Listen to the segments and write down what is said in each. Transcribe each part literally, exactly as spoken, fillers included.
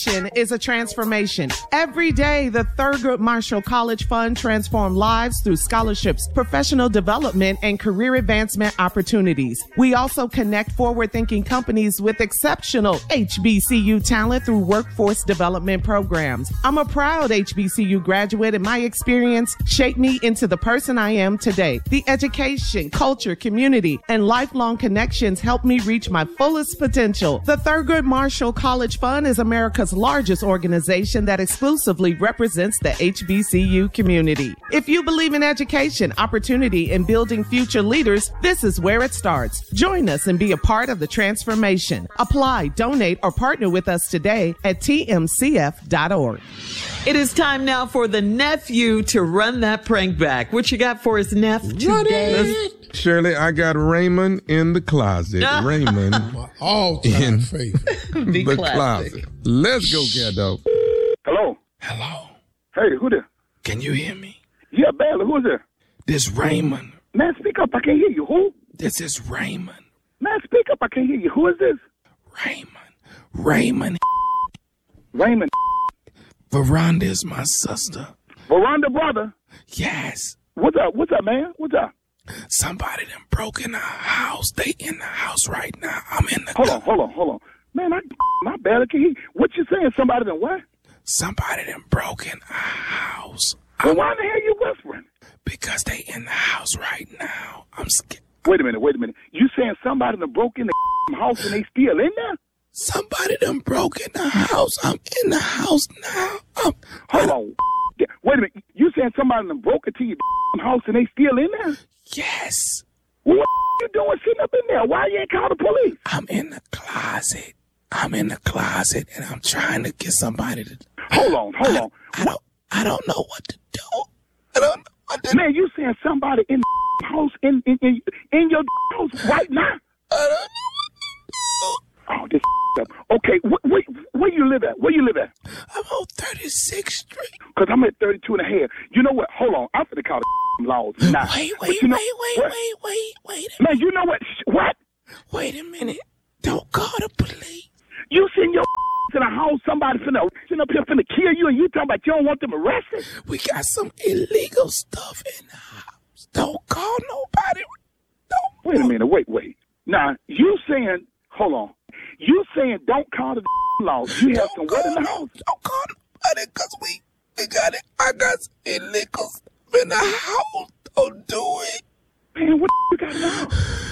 Is a transformation. Every day, the Thurgood Marshall College Fund transforms lives through scholarships, professional development, and career advancement opportunities. We also connect forward-thinking companies with exceptional H B C U talent through workforce development programs. I'm a proud H B C U graduate, and my experience shaped me into the person I am today. The education, culture, community, and lifelong connections help me reach my fullest potential. The Thurgood Marshall College Fund is America's largest organization that exclusively represents the H B C U community. If you believe in education, opportunity, and building future leaders, this is where it starts. Join us and be a part of the transformation. Apply, donate, or partner with us today at T M C F dot org. It is time now for the nephew to run that prank back. What you got for us, Neff, today? Shirley, I got Raymond in the closet. Raymond all-time favorite. the, the closet. Let's go, Ghetto. Hello. Hello. Hey, who there? Can you hear me? Yeah, barely. Who's there? This Raymond. Man, speak up. I can't hear you. Who? This is Raymond. Man, speak up. I can't hear you. Who is this? Raymond. Raymond. Raymond. Veranda is my sister. Veranda, brother? Yes. What's up? What's up, man? What's up? Somebody done broke in our house. They in the house right now. I'm in the... Hold on, hold on, hold on. Man, I, I barely can hear. What you saying? Somebody done what? Somebody done broke in our house. Well, why the hell you whispering? Because they in the house right now. I'm scared. Wait a minute, wait a minute. You saying somebody done broke in the house and they still in there? Somebody done broke in the house. I'm in the house now. I'm, hold on. Wait a minute. You saying somebody done broke into your house and they still in there? Yes. Well, what you doing sitting up in there? Why you ain't call the police? I'm in the closet. I'm in the closet, and I'm trying to get somebody to... Hold on, hold I, on. I don't, I don't know what to do. I don't know what to Man, you saying somebody in the house, in, in, in, in your house right now? I don't know what to do. Oh, this up. Okay, wh- where, where you live at? Where you live at? I'm on thirty-sixth Street. Because I'm at thirty-two and a half. You know what? Hold on. I'm finna call the laws now. Wait, wait, you know, wait, wait, what? wait, wait, wait. Man, you know what? What? Wait a minute. Don't call the police. You send your in a house, somebody finna sitting up here finna kill you, and you talking about you don't want them arrested? We got some illegal stuff in the house. Don't call nobody. Don't. Wait a minute. Wait, wait. Now, you saying, hold on. You saying don't call the laws. You have some what in the house? Don't call nobody because we, we got it. I got some illegal stuff in the house. Don't do it. Man, what you got now?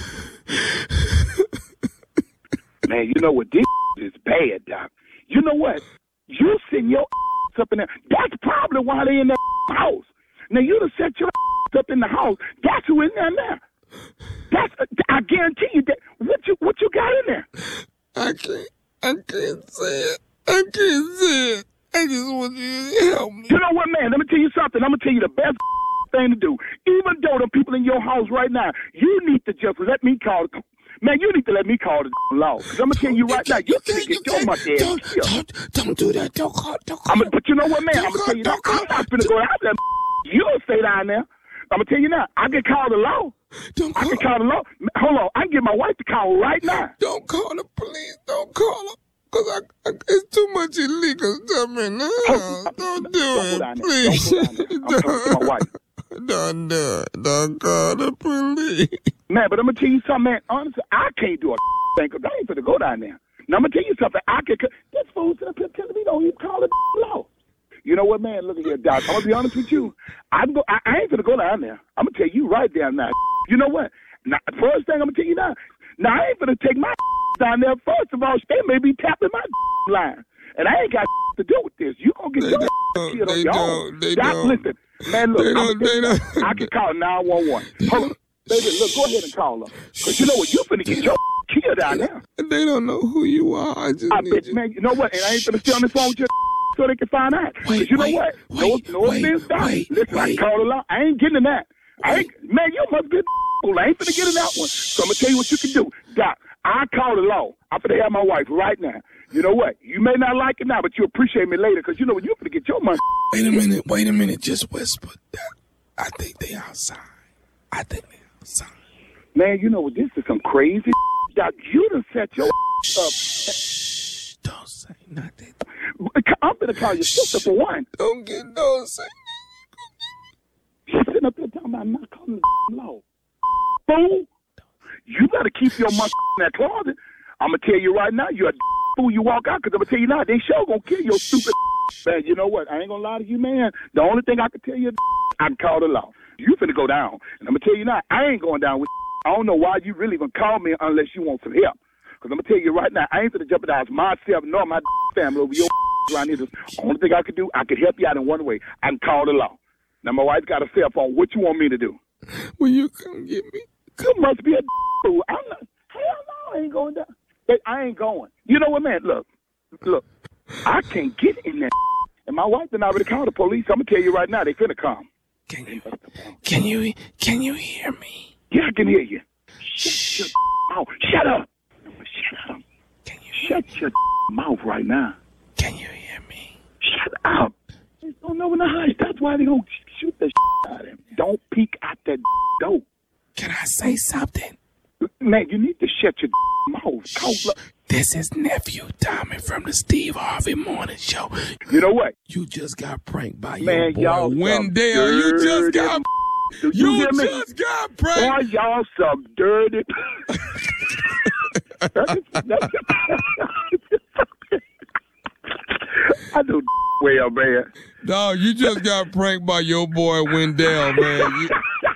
Man, you know what? This is bad, Doc. You know what? You send your up in there. That's probably why they in that house. Now, you done set your up in the house. That's who in there now. That's, I guarantee you that. What you, what you got in there? I can't, I can't say it. I can't say it. I just want you to help me. You know what, man? Let me tell you something. I'm going to tell you the best thing to do. Even though the people in your house right now, you need to just let me call the... Man, you need to let me call the law. Because I'm going to tell you right now, you finna get your money. Don't, don't, don't do that. Don't call, don't call. I'm a, but you know what, man? I'm going to tell you now, I'm not finna go out there. You don't stay down there. I'm going to tell you now, I can call the law. Don't I call. can call the law. Hold on, I can get my wife to call right now. Don't call the police. Don't call them. Because I, I, it's too much illegal stuff in the house. Don't do don't it, please. Don't go down there. I'm talking to my wife. Don't do it. Don't call the police. Man, but I'm going to tell you something, man. Honestly, I can't do a thing because I ain't finna go down there. Now, I'm going to tell you something. I can... This fool's up here telling me don't even call it law. You know what, man? Look at here, Doc. I'm going to be honest with you. I'm go, I, I ain't finna go down there. I'm going to tell you right down now. You know what? Now, first thing I'm going to tell you now. Now, I ain't finna take my down there. First of all, they may be tapping my line. And I ain't got to do with this. You going to get They your don't. shit They on your don't. own. They Doc, don't. listen. Man, look. They I'm don't. They don't. I can call nine one one. Hold on. Baby, look, go ahead and call her. Because you know what? You finna get your killed down there. They don't know who you are. I just I need bet, you. man, you know what? And I ain't finna stay on this phone with you so they can find out. Wait, you know wait, what? wait, no, no wait, offense, Doc. wait, Listen, I wait. can call a lot. I ain't getting in that. I ain't, man, you must be a fool. I ain't finna get in that one. So I'm gonna tell you what you can do. Doc, I call the law. I'm finna have my wife right now. You know what? You may not like it now, but you appreciate me later because you know what? You're finna get your money. Wait a minute. Wait a minute. Just whisper. I think they outside. I think they outside. Man, you know what? This is some crazy Doc. You done set your up. Shh. Don't say nothing. I'm going to call your sister for one. Don't get no say. She's sitting up there talking about not calling the law. Fool. You better keep your money in that closet. I'm going to tell you right now, you're a fool. You walk out, because I'm going to tell you now, they sure going to kill your stupid man. You know what? I ain't going to lie to you, man. The only thing I can tell you, I can call the law. You finna go down. And I'm going to tell you now, I ain't going down with I don't know why you really even call me unless you want some help. Because I'm going to tell you right now, I ain't going to jeopardize myself nor my family over your around here. The only thing I could do, I could help you out in one way. I can call the law. Now, my wife's got a cell phone. What you want me to do? Will you come get me? You must be a fool. I'm not. Hell no, I ain't going down. Hey, I ain't going. You know what, man? Look, look. I can't get in that. And my wife done already called the police. I'm going to tell you right now, they finna come. Can you, can you, can you hear me? Yeah, I can hear you. Shut your mouth. Shut up. Shut up. Can you Shut your mouth right now. Can you hear me? Shut up. They don't know in the hush. That's why they gonna shoot the out of him. Don't peek out that door. Can I say something? Man, you need to shut your mouth. Shh. This is Nephew Tommy from the Steve Harvey Morning Show. You know what? You just got pranked by Man, your boy y'all Wendell. You just got You, you hear me? just got pranked. Boy, y'all some dirty. I do well, man. No, you just got pranked by your boy Wendell, man. You...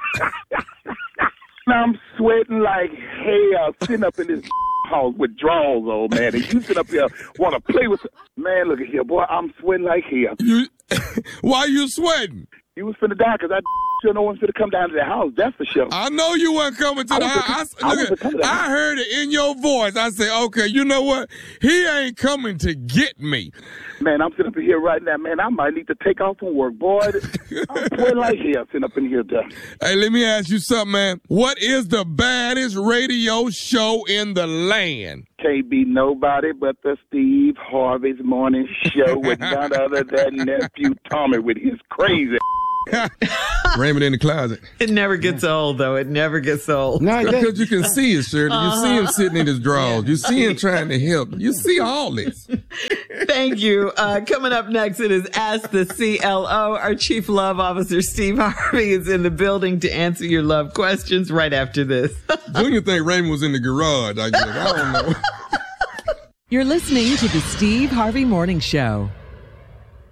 I'm sweating like hell, sitting up in this house with drawers on, man. And you sit up here want to play with... Man, look at here, boy. I'm sweating like hell. You... Why you sweating? You was finna die because I sure no one's finna come down to the house. That's for sure. I know you weren't coming to I the house. I, I, look at, I heard it in your voice. I said, okay, you know what? He ain't coming to get me. Man, I'm sitting up here right now, man. I might need to take off from work, boy. I'm sweating like hell sitting up in here, though. Hey, let me ask you something, man. What is the baddest radio show in the land? Can't be nobody but the Steve Harvey's Morning Show with none other than Nephew Tommy with his crazy. Raymond in the closet. It never gets old, though. It never gets old. No, because you can see it, Shirley. You see him sitting in his drawers. You see him trying to help. You see all this. Thank you. Uh, coming up next, it is Ask the C L O. Our Chief Love Officer, Steve Harvey, is in the building to answer your love questions right after this. Junior think Raymond was in the garage, I guess. I don't know. You're listening to the Steve Harvey Morning Show.